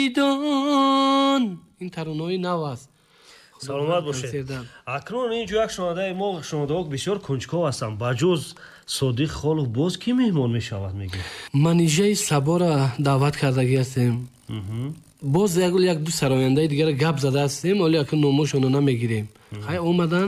این ترانه‌های نو است. саломат бошед. Акнун инҷо як шунавандаи мо шунавандаҳо бисёр кунҷков ҳастанд. Ба ҷуз Содиқ Холов боз ки меҳмон мешавад мегӯ? Манижаи Сабора даъват кардагӣ ҳастем. боз як ду сарояндаи дигар гап зада ҳастем, вале акнун номошонро намегирем. хай омадан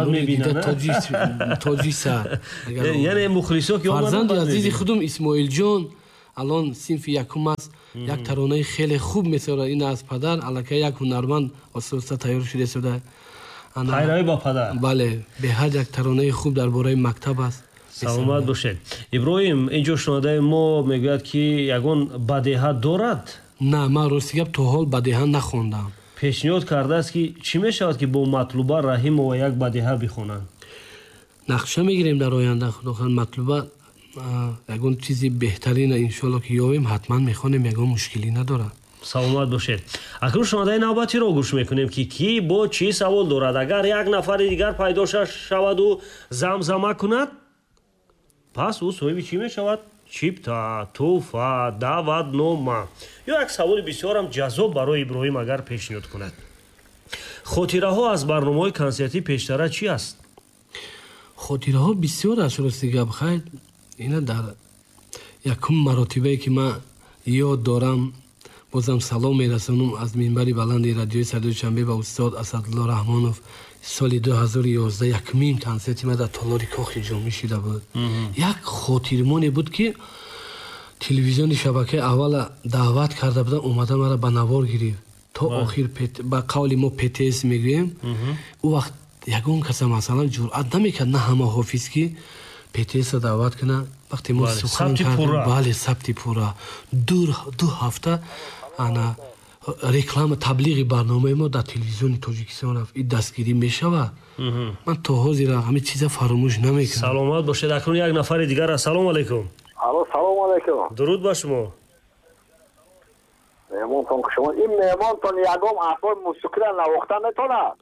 тоҷиса яъне мухлисо ки омадан фарзанди азизи худум Исмоилҷон алон синфи якум аст. як таронаи хеле хуб месорад. ин аз падар аллакай як ҳунарманд ососта тайёр шуда шуда пайравӣ ба падар. бале беҳад як таронаи хуб дар бораи мактаб аст. саломат бошед. Иброҳим инҷо шунавандаи мо мегӯяд ки ягон бадеҳа дорад? на, ман рости гап то ҳол бадеҳа нахондам. пешниҳод кардааст ки чӣ мешавад ки бо Матлуба Раҳимова як бадеҳа бихонанд? нақша мегирем дар оянда. худохан Матлуба ягон чизи беҳтарина иншоалло ки ёвем ҳатман мехонем, ягон мушкилӣ надорад. саломат бошед. акнун шунавандаи навбатиро гӯш мекунем ки кӣ бо чӣ савол дорад. агар як нафари дигар пайдо шаваду замзама кунад, пас ӯ соҳиби чӣ мешавад? чипта, туҳфа, даъватнома ё як саволи бисёрам ҷазоб барои Иброҳим агар пешниҳод кунад. хотираҳо аз барномаҳои консертӣ пештара чӣ аст? хотираҳо бисёр аст рости гап. хайр ина дар якум маротибае ки ман ёд дорам, бозам салом мерасонам аз минбари баланди радиои Садои Чанбе ба устод Асадулло Раҳмонов. соли 2011 якмин консерти ма дар Толори Кохи ҷомӣ шуда буд. як хотирмоне буд ки телевизиони шабакаи аввала даъват карда будам, омада мара ба навор гирифт то охир. ба қавли мо ПТС мегӯем. ӯ вақт ягон каса масалан ҷуръат намекард, на ҳама ҳофиз ки ПТС даъват кунад. вақте мо сухан кардем, бале сабти пурра, ду ҳафта ана реклама таблиғи барномаи мо дар телевизиони Тоҷикистон рафт. ин дастгирӣ мешавад. ман то ҳозира ҳама чиза фаромӯш намекунам. саломат бошед. акнун як нафари дигар. ассалому алайкум. алло, салому алайкум. дуруд ба шумо. меҳмонтон шумо ин меҳмонтон ягон асбоби мусиқиро навохта метонад?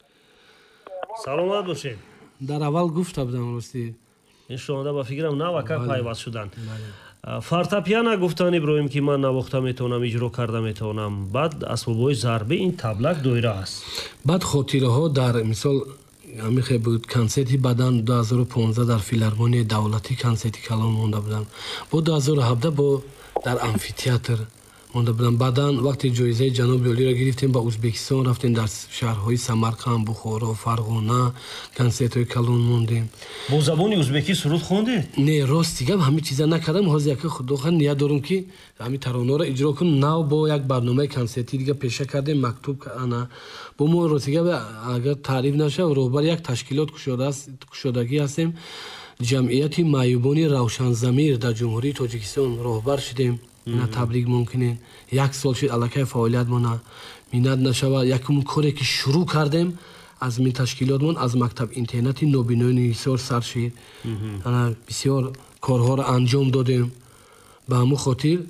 саломат бошед. дар аввал гуфта будам рости. ин шунаванда ба фикрам навака пайваст шуданд. фортепиано гуфтан Иброҳим ки ман навохта метавонам, иҷро карда метавонам. баъд асбобҳои зарбӣ, ин таблак, доира аст. баъд хотираҳо дар мисол ҳамихе буд консерти бадан 2015 дар филармонияи давлатӣ консерти калон монда будам. бо 2017 бо дар амфитеатр монда будам. баъдан вақте ҷоизаи ҷаноби олиро гирифтем, ба Ӯзбекистон рафтем, дар шаҳрҳои Самарқанд, Бухоро, Фарғона консертҳои калон мондем. бо забони ӯзбекӣ суруд хондед? не, рости гап ҳамин чиза накардам. ҳозир яка худохан ният дорам ки ҳамин таронаҳоро иҷро кунам. нав бо як барномаи консерти дига пеша кардем, мактуб ана бо мо рости гап агар таъриф нашав, роҳбари як ташкилот кушодагӣ ҳастем. ҷамъияти маъюбони равшанзамир дар ҷумҳурии Тоҷикистон роҳбар шудем. ина таблиғ мумкинен як сол шуд аллакай фаъолият мона минат нашава. якум коре ки шурӯъ кардем аз мин ташкилотмон, аз мактаб интернати нобинони Ҳисор сар шид. ана бисёр корҳоро анҷом додем. ба ҳамун хотир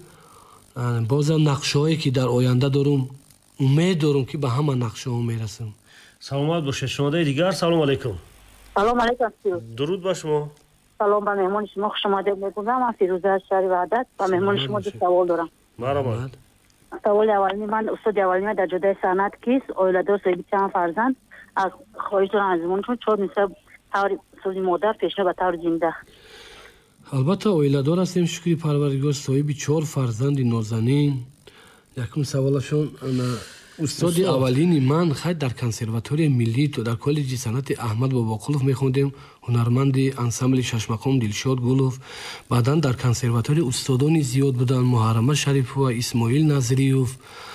бозам нақшаҳое ки дар оянда дорум, умед дорум ки ба ҳама нақшаҳо мерасам. саломат бошед. шунавандаи дигар. салому алайкум. салому алайкум. дуруд ба шумо. салом ба меҳмони шумо, хуш омадед мегӯям. ман Фирӯза аз шаҳри Ваҳдат ба меҳмони шумо ду савол дорам. марҳамат. саволи аввалини ман, устоди аввалини дар ҷодаи санъат кист, оиладор, соҳиби чанд фарзанд. аз хоҳиш дорам аз меҳмонишон 4 нисба таври соҳиби модар пешниҳод ба таври зинда. албатта оиладор ҳастем, шукри парвардигор, соҳиби 4 фарзанди нозанин. якум саволашон устоди аввалини ман хай дар консерваторияи миллӣ то дар коллеҷи санъати Аҳмад Бобоқулов мехондем. ҳунарманди ансамбли Шашмақом Дилшод Гулов. баъдан дар консерватория устодони зиёд буданд. Муҳаррама Шарипова, Исмоил Назриев,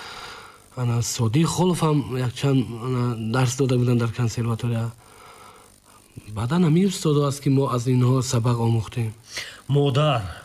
Содиқ Холов ҳам якчанд дарс дода буданд дар консерватория. баъдан ҳамин устодо аст ки мо аз инҳо сабақ омӯхтем. модар